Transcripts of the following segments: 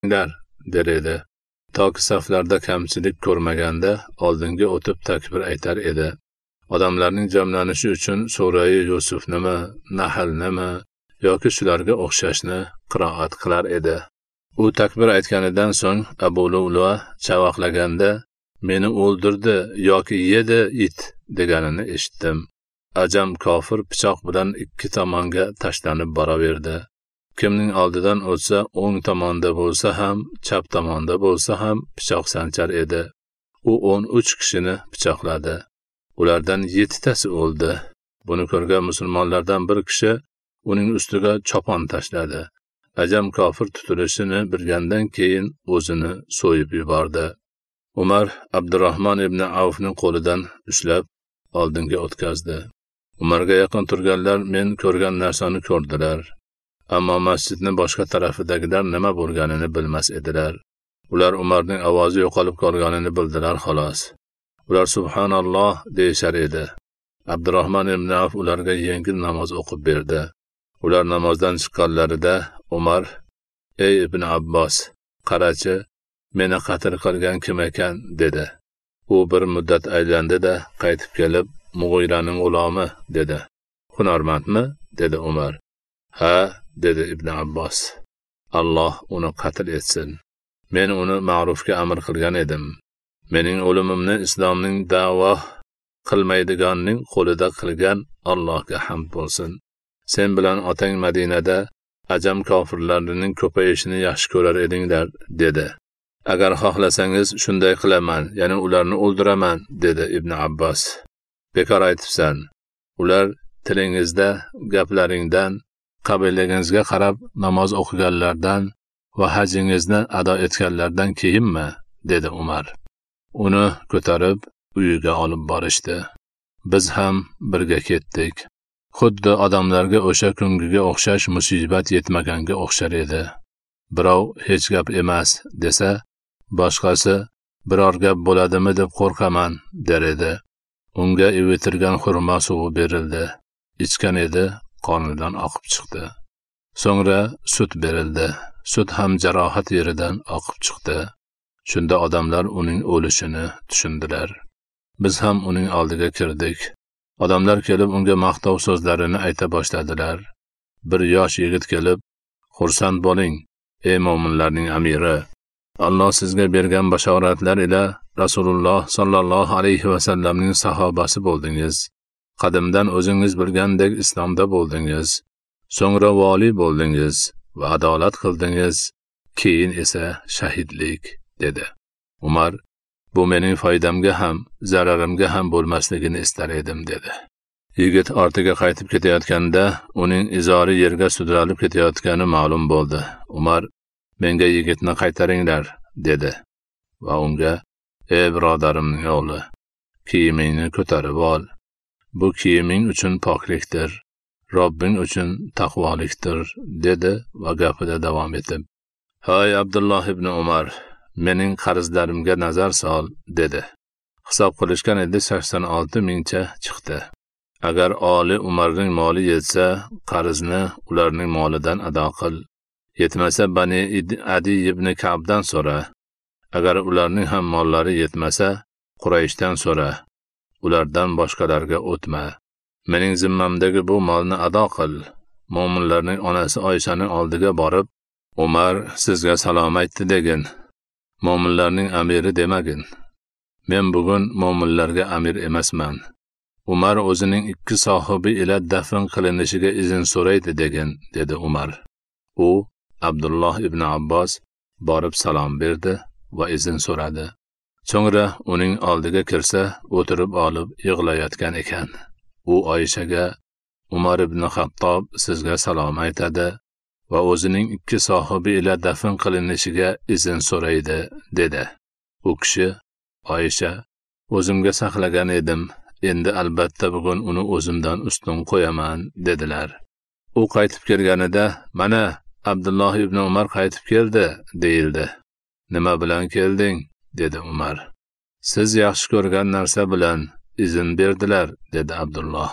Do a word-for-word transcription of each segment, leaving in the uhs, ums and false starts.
der edi. Toki saflarda kamchilik ko'rmaganda oldinga o'tib takbir aytar edi. Odamlarning jamlanishi uchun Sura-i Yusufnimi, Nahlnimi yoki shularga o'xshashni qiroat qilar edi. U takbir aytganidan so'ng Abu Lu'lu'a chavaqlaganda meni o'ldirdi yoki yedi it deganini eshitdim. Ajam kofir pichoq bilan ikki tomonga tashlanib boraverdi. Kimning oldidan o'tsa, o'ng tomonda bo'lsa ham, chap tomonda bo'lsa ham pichoq sanchar edi. U o'n uch kishini pichoqladi. Ulardan yettitasi o'ldi. Buni ko'rgan musulmonlardan bir kishi uning ustiga chopon tashladi. Ajam kofir tutilishini bilgandan keyin o'zini so'yib yubordi. Umar Abdurrahmon ibn Avfning qo'lidan ushlab oldinga o'tkazdi. Umarga yaqin turganlar men ko'rgan narsani ko'rdilar. Ammo masjidning boshqa tarafidagilar nima bo'lganini bilmas edilar. Ular Umarning ovozi yo'qolib qolganini bildilar xolos. Ular subhanalloh deyishar edi. Abdurrahmon ibn Avf ularga yengil namoz o'qib berdi. Ular namozdan chiqqanlarida Umar: "Ey Ibn Abbos, qarachi, meni qatl qilgan kim ekan?" dedi. U bir muddat aylandi-da, qaytib kelib, "Mug'iraning ulomi" dedi. "Hunarmandmi?" dedi Umar. "Ha", dedi Ibn Abbos. "Alloh uni qatl etsin. Men uni ma'rufga amr qilgan edim. Mening o'limimni islomning da'vo qilmaydiganning qo'lida qilgan Allohga hamd bo'lsin. Sen bilan otang Madinada ajam kofirlarining ko'payishini yaxshi ko'rar edinglar", dedi. "Agar xohlasangiz shunday qilaman, ya'ni ularni o'ldiraman", dedi Ibn Abbos. "Bekor aytibsan. Ular tilingizda, gaplaringdan, qabilangizga qarab namoz o'qiganlardan va hajingizni ado etganlardan keyinmi?" dedi Umar. Uni ko'tarib uyiga olib borishdi. Biz ham birga ketdik. Xuddi odamlarga o'sha kungiga o'xshash musibat yetmaganga o'xshar edi. Birov hech gap emas desa, boshqasi biror gap bo'ladimi deb qo'rqaman der edi. Unga ivitirgan xurmo suvi berildi. Ichgan edi, qonidan oqib chiqdi. So'ngra sut berildi. Sut ham jarohat yeridan oqib chiqdi. Shunda odamlar uning o'lishini tushundilar. Biz ham uning oldiga kirdik. Odamlar kelib unga maqtov so'zlarini ayta boshladilar. Bir yosh yigit kelib, "Xursand bo'ling, ey mo'minlarning amiri. Alloh sizga bergan bashoratlar ila Rasululloh sallallohu alayhi va sallamning sahobasi bo'ldingiz. Qadimdan o'zingiz bilgandek islomda bo'ldingiz. So'ngra vali bo'ldingiz va adolat qildingiz. Keyin esa shahidlik", dedi. Umar: "Bu mening foydamga ham, zararimga ham bo'lmasligini istar edim", dedi. Yigit ortiga qaytib ketayotganda uning izori yerga sudralib ketayotgani ma'lum bo'ldi. Umar: "Menga yigitni qaytaringlar", dedi va unga: "Ey birodarimning o'g'li, kiyimingni ko'tarib ol. Bu kiyiming uchun poklikdir, Robbing uchun taqvolikdir", dedi va gapida davom etib: "Hay Abdulloh ibn Umar, mening qarzlarimga nazar sol", dedi. Hisob qilishgan edi sakson olti mingcha chiqdi. Agar oli Umarning moli yetsa, qarzni ularning molidan ado qil. Yetmasa Bani Adi ibn Ka'bdan so'ra. Agar ularning ham mollari yetmasa, Qurayshdan so'ra. Ulardan boshqalarga o'tma. Mening zimmamdagi bu molni ado qil. Mo'minlarning onasi Oyshaning oldiga borib, "Umar sizga salom aytdi" degin. Mo'minlarning amiri demagin. Men bugun mo'minlarga amir emasman. Umar o'zining ikki sohibi ila dafn qilinishiga izn so'raydi degin, dedi Umar. U Abdulloh ibn Abbos borib salom berdi va izn so'radi. So'ngra uning oldiga kirsa, o'tirib olib yig'layotgan ekan. U Oyshaga: "Umar ibn Xattob sizga salom aytadi va o'zining ikki sohibi ila dafn qilinishiga izn so'raydi", dedi. U kishi: "Oysha, o'zimga saqlagan edim. Endi albatta bugun uni o'zimdan ustun qo'yaman", dedilar. U qaytib kelganida, "Mana Abdulloh ibn Umar qaytib keldi", deyildi. "Nima bilan kelding?" dedi Umar. "Siz yaxshi ko'rgan narsa bilan izn berdilar", dedi Abdulloh.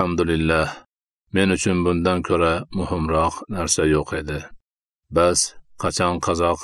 "Alhamdulillah. Men uchun bundan ko'ra muhimroq narsa yo'q edi. Bas, qachon qazo